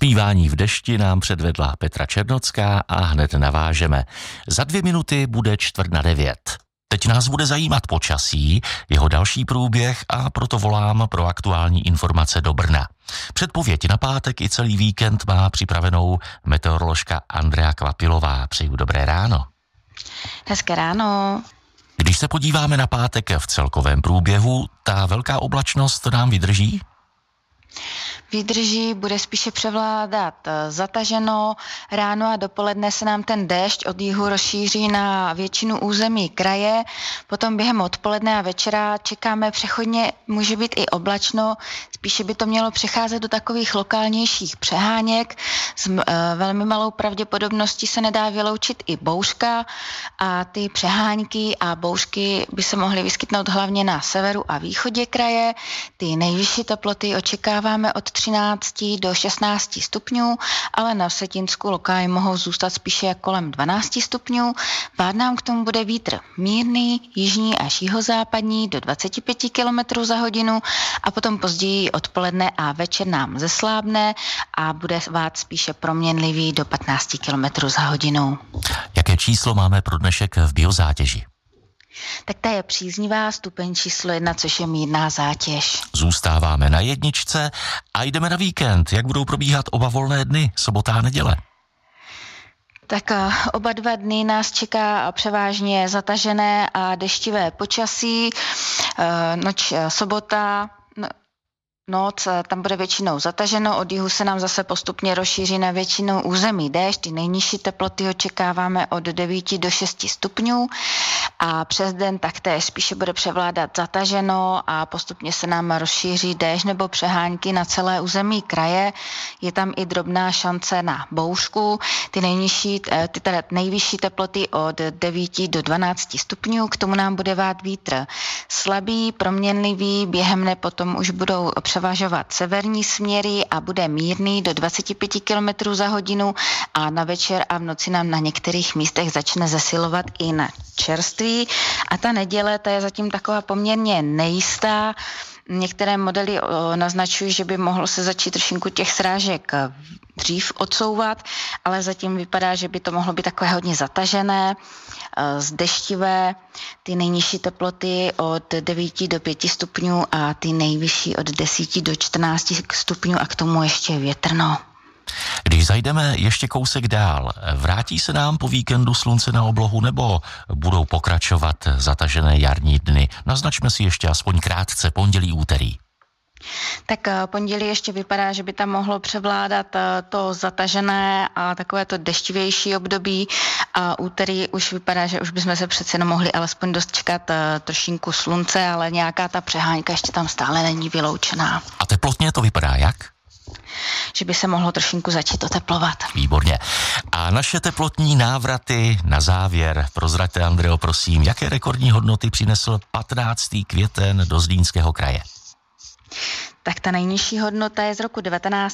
Zpívání v dešti nám předvedla Petra Černocká a hned navážeme. Za 2 minuty bude 8:45. Teď nás bude zajímat počasí, jeho další průběh a proto volám pro aktuální informace do Brna. Předpověď na pátek i celý víkend má připravenou meteoroložka Andrea Kvapilová. Přeju dobré ráno. Hezké ráno. Když se podíváme na pátek v celkovém průběhu, ta velká oblačnost nám vydrží? Vydrží, bude spíše převládat zataženo. Ráno a dopoledne se nám ten déšť od jihu rozšíří na většinu území kraje. Potom během odpoledne a večera čekáme přechodně, může být i oblačno. Spíše by to mělo přecházet do takových lokálnějších přeháněk. S velmi malou pravděpodobností se nedá vyloučit i bouřka a ty přehánky a bouřky by se mohly vyskytnout hlavně na severu a východě kraje. Ty nejvyšší teploty očekáváme od 13 do 16 stupňů, ale na Vsetínsku lokálně mohou zůstat spíše jak kolem 12 stupňů. Bát nám k tomu bude vítr mírný, jižní až jihozápadní do 25 km za hodinu a potom později odpoledne a večer nám zeslábne a bude vát spíše proměnlivý do 15 km za hodinu. Jaké číslo máme pro dnešek v biozátěži? Tak ta je příznivá, stupeň číslo 1, což je mírná zátěž. Zůstáváme na 1 a jdeme na víkend. Jak budou probíhat oba volné dny, sobota a neděle? Tak oba 2 dny nás čeká převážně zatažené a deštivé počasí. Sobota, noc, tam bude většinou zataženo, od jihu se nám zase postupně rozšíří na většinu území déšť, ty nejnižší teploty očekáváme od 9 do 6 stupňů a přes den taktéž spíše bude převládat zataženo a postupně se nám rozšíří déšť nebo přehánky na celé území kraje. Je tam i drobná šance na bouřku, ty nejvyšší teploty od 9 do 12 stupňů, k tomu nám bude vát vítr slabý, proměnlivý, během dne potom už budou převažovat severní směry a bude mírný do 25 km za hodinu a na večer a v noci nám na některých místech začne zesilovat i na čerství a ta neděle, ta je zatím taková poměrně nejistá. Některé modely naznačují, že by mohlo se začít trošinku těch srážek dřív odsouvat, ale zatím vypadá, že by to mohlo být takové hodně zatažené, zdeštivé, ty nejnižší teploty od 9 do 5 stupňů a ty nejvyšší od 10 do 14 stupňů a k tomu ještě větrno. Když zajdeme ještě kousek dál, vrátí se nám po víkendu slunce na oblohu nebo budou pokračovat zatažené jarní dny? Naznačme si ještě aspoň krátce pondělí, úterý. Tak pondělí ještě vypadá, že by tam mohlo převládat to zatažené a takové to deštivější období a úterý už vypadá, že už bychom se přece jenom mohli alespoň dočkat trošinku slunce, ale nějaká ta přehánka ještě tam stále není vyloučená. A teplotně to vypadá jak? Že by se mohlo trošinku začít oteplovat. Výborně. A naše teplotní návraty na závěr. Prozraďte, Andreo, prosím, jaké rekordní hodnoty přinesl 15. květen do Zlínského kraje? Tak ta nejnižší hodnota je z roku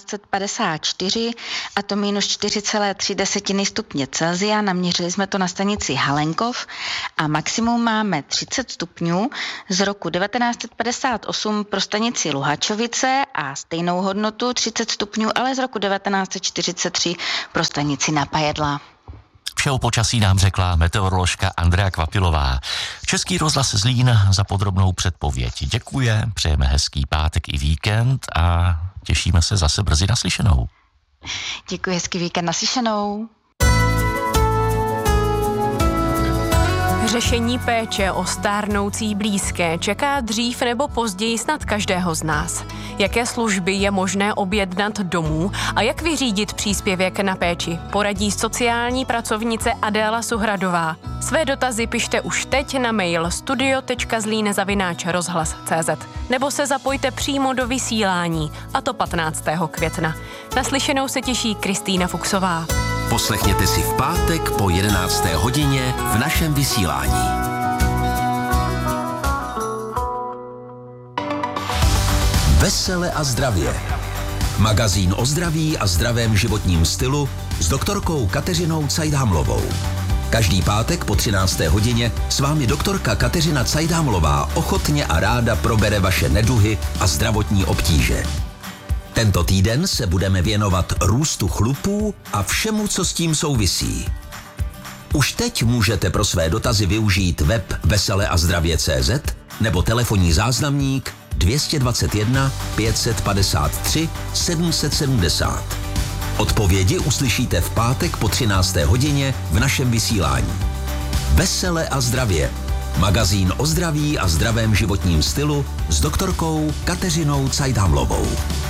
1954 a to minus 4,3 stupně Celsia. Naměřili jsme to na stanici Halenkov a maximum máme 30 stupňů z roku 1958 pro stanici Luhačovice a stejnou hodnotu 30 stupňů, ale z roku 1943 pro stanici Napajedla. Vše o počasí nám řekla meteoroložka Andrea Kvapilová. Český rozhlas Zlín za podrobnou předpověď děkuje, přejeme hezký pátek i víkend a těšíme se zase brzy naslyšenou. Děkuji, hezký víkend, naslyšenou. Řešení péče o stárnoucí blízké čeká dřív nebo později snad každého z nás. Jaké služby je možné objednat domů a jak vyřídit příspěvek na péči, poradí sociální pracovnice Adéla Suhradová. Své dotazy pište už teď na mail studio.zlín@rozhlas.cz nebo se zapojte přímo do vysílání, a to 15. května. Naslyšenou se těší Kristýna Fuchsová. Poslechněte si v pátek po 11. hodině v našem vysílání. Vesele a zdravě. Magazín o zdraví a zdravém životním stylu s doktorkou Kateřinou Cajdhamlovou. Každý pátek po 13. hodině s vámi doktorka Kateřina Cajdhamlová ochotně a ráda probere vaše neduhy a zdravotní obtíže. Tento týden se budeme věnovat růstu chlupů a všemu, co s tím souvisí. Už teď můžete pro své dotazy využít web veseleazdravě.cz nebo telefonní záznamník 221 553 770. Odpovědi uslyšíte v pátek po 13. hodině v našem vysílání. Vesele a zdravě. Magazín o zdraví a zdravém životním stylu s doktorkou Kateřinou Cajdhamlovou.